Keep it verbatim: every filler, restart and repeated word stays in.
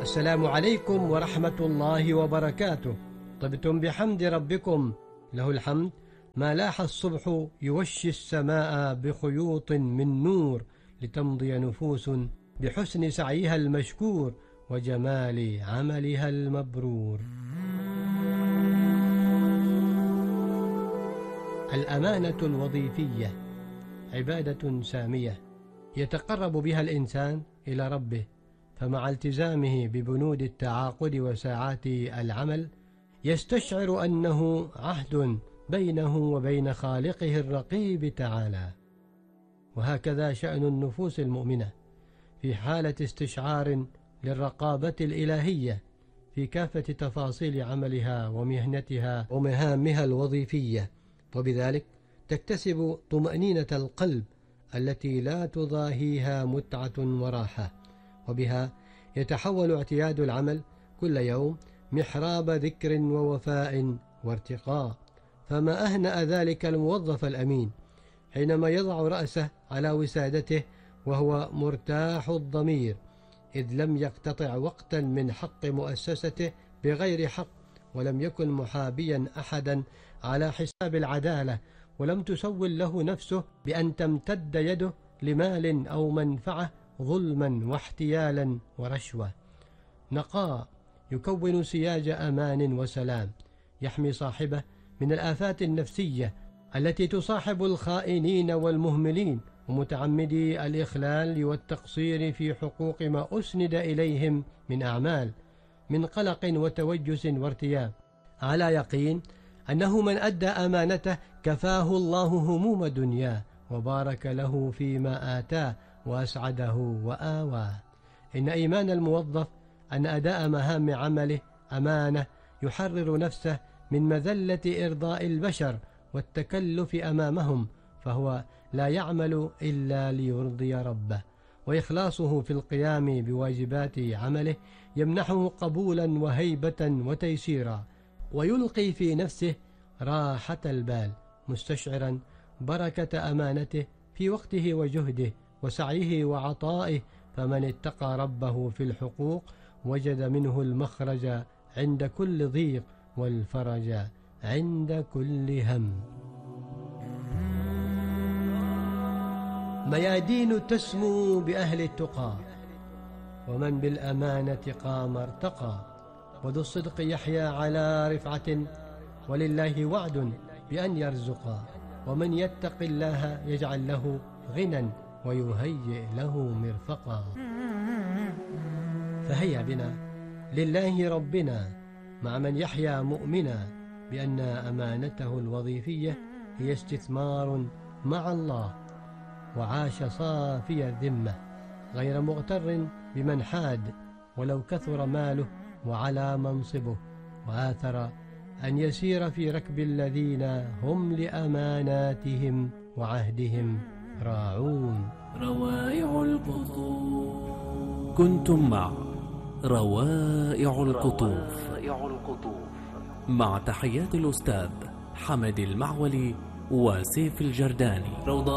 السلام عليكم ورحمة الله وبركاته. طبتم بحمد ربكم، له الحمد ما لاح الصبح يوشي السماء بخيوط من نور، لتمضي نفوس بحسن سعيها المشكور وجمال عملها المبرور. الأمانة الوظيفية عبادة سامية يتقرب بها الإنسان إلى ربه، فمع التزامه ببنود التعاقد وساعات العمل يستشعر أنه عهد بينه وبين خالقه الرقيب تعالى. وهكذا شأن النفوس المؤمنة في حالة استشعار للرقابة الإلهية في كافة تفاصيل عملها ومهنتها ومهامها الوظيفية، وبذلك تكتسب طمأنينة القلب التي لا تضاهيها متعة وراحة، وبها يتحول اعتياد العمل كل يوم محراب ذكر ووفاء وارتقاء. فما أهنأ ذلك الموظف الأمين حينما يضع رأسه على وسادته وهو مرتاح الضمير، إذ لم يقتطع وقتا من حق مؤسسته بغير حق، ولم يكن محابيا أحدا على حساب العدالة، ولم تسول له نفسه بأن تمتد يده لمال أو منفعة ظلما واحتيالا ورشوة. نقاء يكون سياج أمان وسلام يحمي صاحبه من الآفات النفسية التي تصاحب الخائنين والمهملين ومتعمدي الإخلال والتقصير في حقوق ما أسند إليهم من أعمال، من قلق وتوجس وارتياب، على يقين أنه من أدى أمانته كفاه الله هموم دنياه وبارك له فيما آتاه وأسعده وآواه. إن إيمان الموظف أن أداء مهام عمله أمانة يحرر نفسه من مذلة إرضاء البشر والتكلف أمامهم، فهو لا يعمل إلا ليرضي ربه، وإخلاصه في القيام بواجبات عمله يمنحه قبولا وهيبة وتيسيرا، ويلقي في نفسه راحة البال مستشعرا بركة أمانته في وقته وجهده وسعيه وعطائه. فمن اتقى ربه في الحقوق وجد منه المخرج عند كل ضيق والفرج عند كل هم. ميادين تسمو بأهل التقى، ومن بالأمانة قام ارتقى، وذو الصدق يحيا على رفعة، ولله وعد بأن يرزقا، ومن يتق الله يجعل له غنى ويهيئ له مرفقا. فهيا بنا لله ربنا مع من يحيا مؤمنا بأن أمانته الوظيفية هي استثمار مع الله، وعاش صافي الذمة غير مغتر بمن حاد ولو كثر ماله وعلى منصبه، وآثر أن يسير في ركب الذين هم لأماناتهم وعهدهم راعون. روائع القطوف. كنتم مع روائع القطوف مع تحيات الأستاذ حمد المعولي وسيف الجرداني.